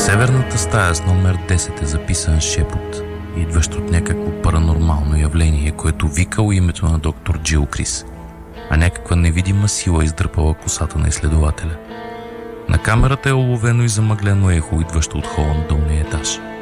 северната стая с номер 10 е записан шепот, идващ от някакво паранормално явление, което викало името на доктор Джилкрис, а някаква невидима сила издърпала косата на изследователя. На камерата е уловено и замъглено ехо, идващо от хола на долния етаж.